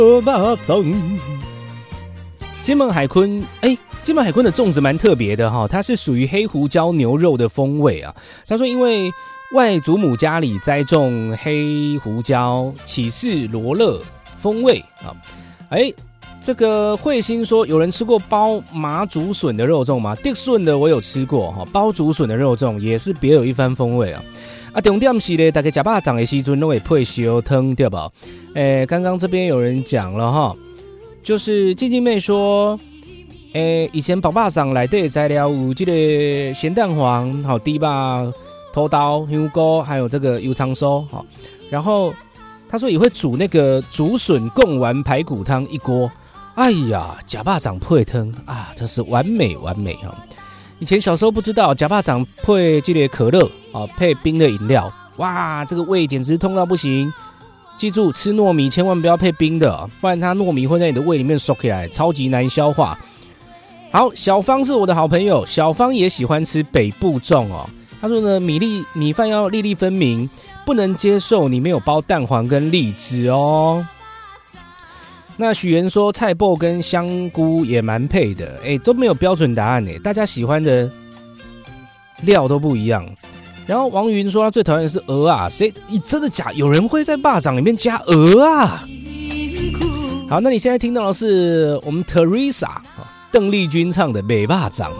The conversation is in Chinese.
巴掌。金门海坤，金门海坤的粽子蛮特别的哈，它是属于黑胡椒牛肉的风味啊。他说，因为外祖母家里栽种黑胡椒，起士罗勒风味啊。这个慧心说，有人吃过包麻竹笋的肉粽吗？地笋的我有吃过哈，包竹笋的肉粽也是别有一番风味啊。重点是呢，大家吃肉粽的时阵都会配烧汤，对吧？刚刚这边有人讲了哈。就是静静妹说，以前肉粽内底的材料有这个咸蛋黄、好猪肉、土豆、香菇，还有这个油葱酥，好。然后他说也会煮那个竹笋贡丸排骨汤一锅。哎呀，吃肉粽配汤啊，真是完美完美哈！以前小时候不知道，吃肉粽配这个可乐啊，配冰的饮料，哇，这个胃简直痛到不行。记住，吃糯米千万不要配冰的，不然它糯米会在你的胃里面缩起来，超级难消化。好，小芳是我的好朋友，小芳也喜欢吃北部粽哦。他说呢，米饭要粒粒分明，不能接受你没有包蛋黄跟荔枝哦。那许源说，菜脯跟香菇也蛮配的，都没有标准答案大家喜欢的料都不一样。然后王云说他最讨厌的是鹅啊，真的假？有人会在肉粽里面加鹅啊？好，那你现在听到的是我们 Teresa 邓丽君唱的《美肉粽》。